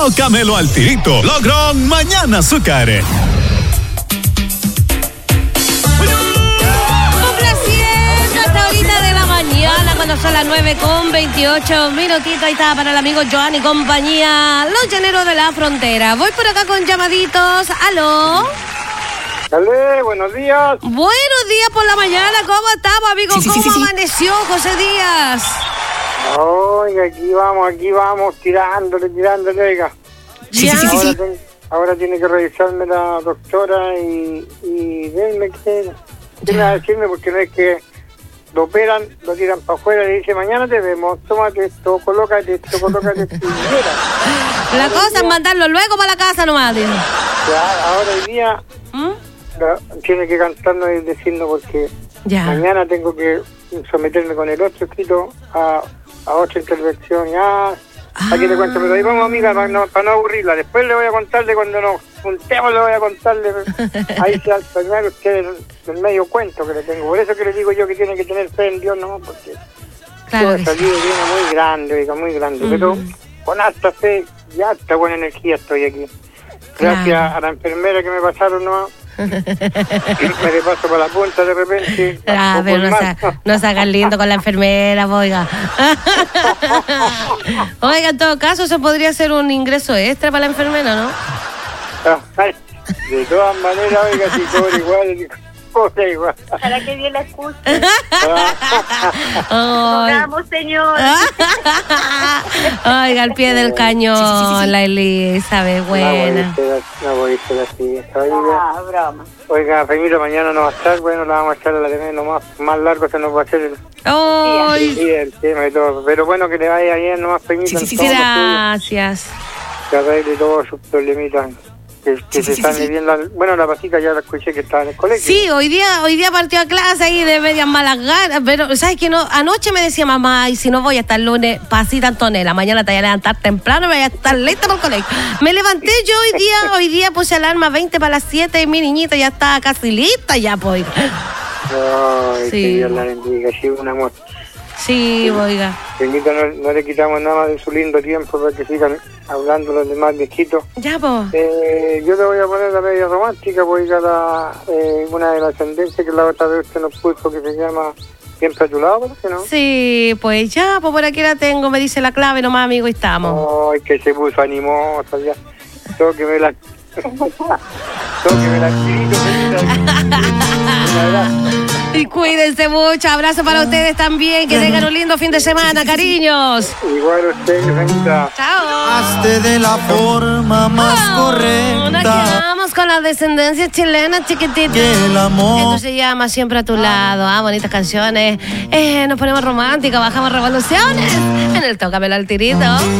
Tócamelo al tirito. Logrón Mañana Azúcar. Complaciendo hasta ahorita de la mañana, cuando son las 9:28 minutitos. Ahí está para el amigo Joan y compañía, los llaneros de la frontera. Voy por acá con llamaditos. ¿Aló? Dale, buenos días. Buenos días por la mañana. ¿Cómo estamos, amigo? ¿Cómo amaneció José Díaz? Oiga, aquí vamos, tirándole, oiga. Ahora tiene que revisarme la doctora y denme que me va a decirme, porque no es que lo operan, lo tiran para afuera y dice, mañana te vemos, tómate esto, colócate esto. La cosa es mandarlo luego para la casa nomás. Ya, ahora hoy día tiene que cantarnos y decirnos, porque mañana tengo que someterme con el otro escrito a otra intervención. Aquí te cuento, pero ahí vamos, amiga, para no aburrirla. Después le voy a contarle, cuando nos juntemos, le voy a contarle. Ahí se al usted el medio cuento que le tengo. Por eso que le digo yo que tiene que tener fe en Dios, ¿no? Porque todo ha salido bien, muy grande, oiga, muy grande. Pero con harta fe y harta buena energía estoy aquí. Gracias a la enfermera que me pasaron, ¿no? Me le paso para la punta de repente. Pero no se hagan lindo con la enfermera, oiga. Oiga, en todo caso, eso podría ser un ingreso extra para la enfermera, ¿no? De todas maneras, oiga, si cobra igual. Para que Dios la escuche. Vamos, señor. Oiga, al pie del cañón, la Elizabeth, buena. No voy a ser así. Broma. Oiga, Femito, mañana no va a estar, bueno, la vamos a echar a la de menos, más largo se nos va a hacer el tema y todo. Pero bueno, que le vaya bien, nomás, Femito. Gracias. Que arregle todos sus problemitas. Que se sale bien la pasita, ya la escuché que estaba en el colegio. Sí, hoy día partió a clase ahí de medias malas ganas, pero ¿sabes qué? No, anoche me decía mamá, y si no voy hasta el lunes, pasita Antonella, mañana te voy a levantar temprano, me voy a estar lista para el colegio. Me levanté yo hoy día puse alarma 20 para las 7 y mi niñita ya está casi lista ya, pues. Ay, sí. Que Dios la bendiga, sí, un amor. Sí, oiga. Bendito, no le quitamos nada de su lindo tiempo para que sigan hablando los demás viejitos. Ya, pues. Yo te voy a poner la media romántica, pues, una de las tendencias que la otra vez usted nos puso, que se llama Siempre a tu lado, ¿por qué no? Sí, pues ya, pues por aquí la tengo, me dice la clave nomás, amigo, y estamos. Ay, que se puso animosa, ya. Tóqueme la y cuídense mucho, abrazo para ustedes también, que tengan un lindo fin de semana, cariños. Igual usted, Renita. Chao. Hazte de la forma más correcta. Nos quedamos con la descendencia chilena, chiquitita. El amor. Esto se llama Siempre a tu lado, bonitas canciones. Nos ponemos románticos, bajamos revoluciones en el Tócamelo al Tirito.